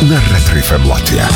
на Ретро-ФМ Латвия.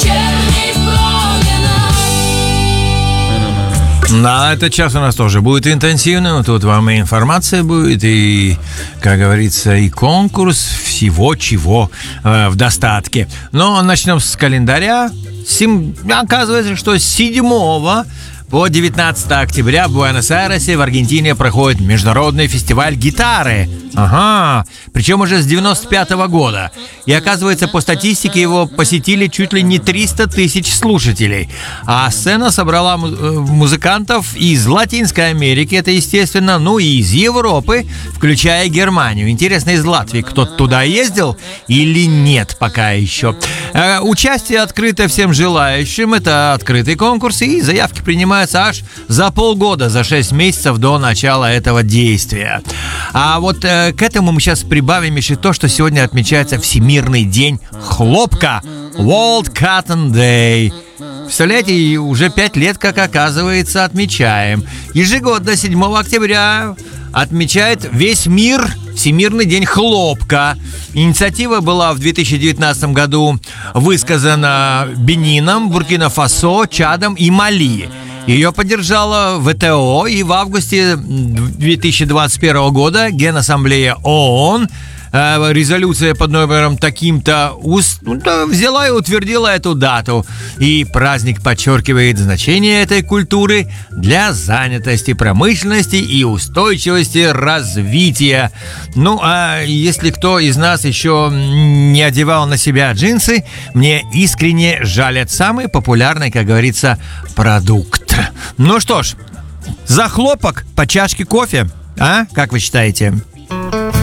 На этот час у нас тоже будет интенсивным. Тут вам и информация будет, и, как говорится, и конкурс всего чего в достатке. Но начнем с календаря. Оказывается, что с 7 по 19 октября в Буэнос-Айресе в Аргентине проходит международный фестиваль гитары. Ага, причем уже с 95-го года. И оказывается, по статистике его посетили чуть ли не 300 тысяч слушателей. А сцена собрала музыкантов из Латинской Америки, это естественно, ну и из Европы, включая Германию. Интересно, из Латвии кто-то туда ездил или нет пока еще? Участие открыто всем желающим, это открытый конкурс, и заявки принимаются аж за полгода, за 6 месяцев до начала этого действия. А вот к этому мы сейчас прибавим еще то, что сегодня отмечается Всемирный день хлопка, World Cotton Day. Представляете, уже 5 лет, как оказывается, отмечаем. Ежегодно 7 октября отмечает весь мир Всемирный день хлопка. Инициатива была в 2019 году высказана Бенином, Буркина-Фасо, Чадом и Мали. Ее поддержала ВТО, и в августе 2021 года Генассамблея ООН, резолюция под номером таким-то, взяла и утвердила эту дату. И праздник подчеркивает значение этой культуры для занятости, промышленности и устойчивости развития. Ну, а если кто из нас еще не одевал на себя джинсы, мне искренне жалят самый популярный, как говорится, продукт. Ну что ж, за хлопок по чашке кофе, а? Как вы считаете?